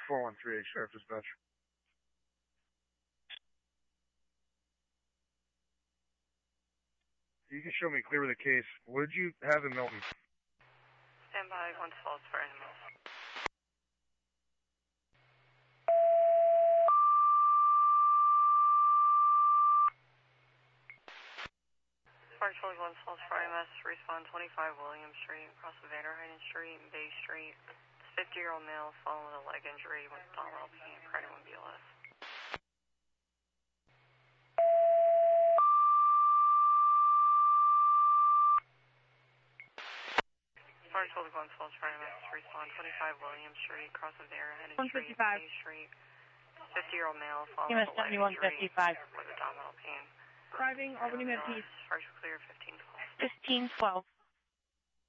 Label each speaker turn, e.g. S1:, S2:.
S1: 413, Sheriff Dispatch. You can show me clear with the case. What did you have in Milton?
S2: Stand by, Glens Falls for animals. Parkville, Glens Falls for EMS, respond 25 William Street, across the Vanderheiden Street and Bay Street. 50-year-old male fallen with a leg injury with abdominal pain, credit with BLS. Parkville, Glens Falls for EMS, respond 25 William Street, across the Vanderheiden Street and Bay Street. 50-year-old male fallen with a leg injury with abdominal pain.
S3: Driving, Albany Med Peace.
S2: Partial clear, 1512.
S3: 1512.